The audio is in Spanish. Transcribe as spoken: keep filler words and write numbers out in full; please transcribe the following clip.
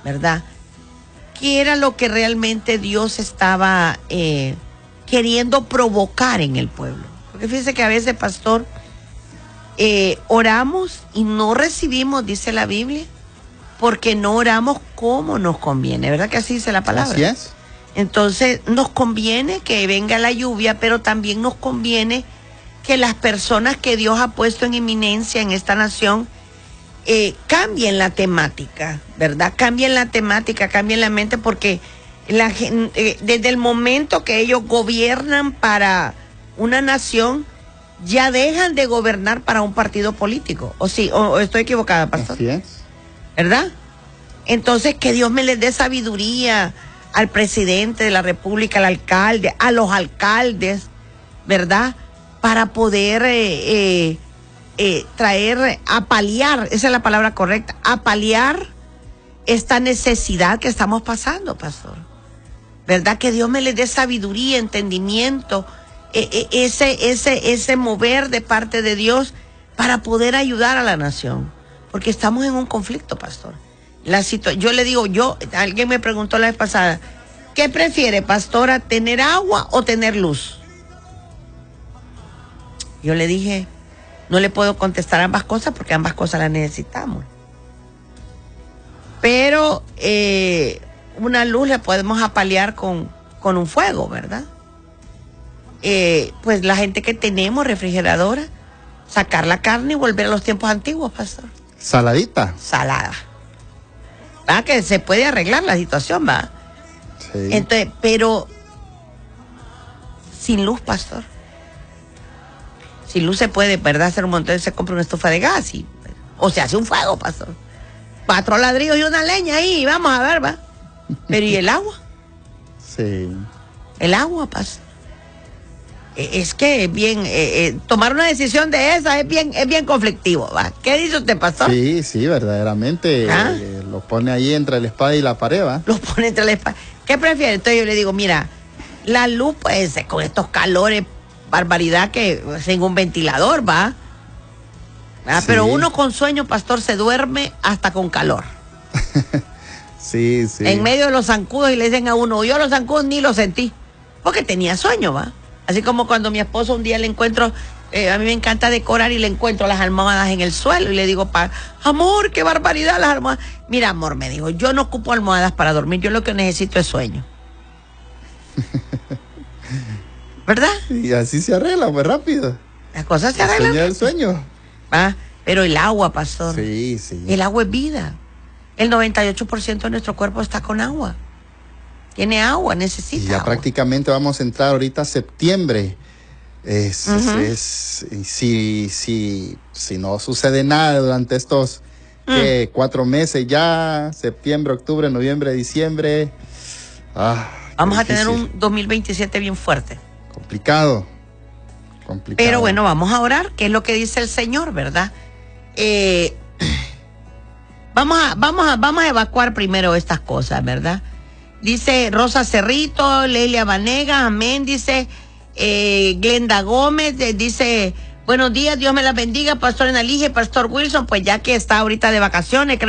¿verdad? ¿Qué era lo que realmente Dios estaba eh, queriendo provocar en el pueblo? Porque fíjese que a veces, pastor, eh, oramos y no recibimos, dice la Biblia, porque no oramos como nos conviene, ¿verdad que así dice la palabra? Así es. Entonces nos conviene que venga la lluvia, pero también nos conviene que las personas que Dios ha puesto en eminencia en esta nación eh, cambien la temática, ¿verdad? Cambien la temática, cambien la mente, porque la, eh, desde el momento que ellos gobiernan para una nación, ya dejan de gobernar para un partido político. ¿O sí? ¿O, o estoy equivocada, pastor? Así es. ¿Verdad? Entonces, que Dios me les dé sabiduría al presidente de la República, al alcalde, a los alcaldes, ¿verdad? Para poder eh, eh, eh, traer, a paliar, esa es la palabra correcta, a paliar esta necesidad que estamos pasando, pastor. ¿Verdad? Que Dios me les dé sabiduría, entendimiento, eh, eh, ese, ese, ese mover de parte de Dios para poder ayudar a la nación. Porque estamos en un conflicto, pastor. La situ- yo le digo, yo, alguien me preguntó la vez pasada, ¿qué prefiere, pastora, tener agua o tener luz? Yo le dije, no le puedo contestar ambas cosas porque ambas cosas las necesitamos. Pero eh, una luz la podemos apalear con, con un fuego, ¿verdad? Eh, pues la gente que tenemos refrigeradora, sacar la carne y volver a los tiempos antiguos, pastor. Saladita. Salada. ¿Verdad? Que se puede arreglar la situación, ¿va? Sí. Entonces, pero sin luz, pastor. Sin luz se puede, ¿verdad? Hacer un montón, se compra una estufa de gas y, o se hace un fuego, pastor. Cuatro ladrillos y una leña ahí, vamos a ver, ¿va? Pero ¿y el agua? Sí. El agua, pastor. Es que es bien, eh, eh, tomar una decisión de esa es bien, es bien conflictivo, ¿va? ¿Qué dice usted, pastor? Sí, sí, verdaderamente. ¿Ah? Eh, lo pone ahí entre la espada y la pared, ¿va? Los pone entre la espada. ¿Qué prefiere? Entonces yo le digo, mira, la luz, pues, con estos calores, barbaridad que sin un ventilador, ¿va? ¿Ah? Sí. Pero uno con sueño, pastor, se duerme hasta con calor. Sí, sí. En medio de los zancudos y le dicen a uno, yo los zancudos ni los sentí, porque tenía sueño, ¿va? Así como cuando mi esposo un día le encuentro, eh, a mí me encanta decorar y le encuentro las almohadas en el suelo y le digo, pa, amor, qué barbaridad las almohadas. Mira, amor, me dijo, yo no ocupo almohadas para dormir, yo lo que necesito es sueño. ¿Verdad? Y así se arregla, muy rápido. Las cosas se El arreglan. sueño del sueño. ¿Va? Pero el agua, pastor. Sí, sí. El agua es vida. El noventa y ocho por ciento de nuestro cuerpo está con agua. Tiene agua, necesita Y ya agua. prácticamente vamos a entrar ahorita a septiembre. Es, Ujú. es, es- si, si, si no sucede nada durante estos ¿qué? cuatro meses ya, septiembre, octubre, noviembre, diciembre. Ah, Vamos qué a tener difícil. un dos mil veintisiete bien fuerte. Complicado. Complicado. Pero bueno, vamos a orar, que es lo que dice el Señor, ¿verdad? Eh, vamos a, vamos a, vamos a evacuar primero estas cosas, ¿verdad? Dice Rosa Cerrito, Lelia Vanega, amén, dice eh, Glenda Gómez, eh, dice, buenos días, Dios me las bendiga, Pastor Enalige, Pastor Wilson, pues ya que está ahorita de vacaciones, creo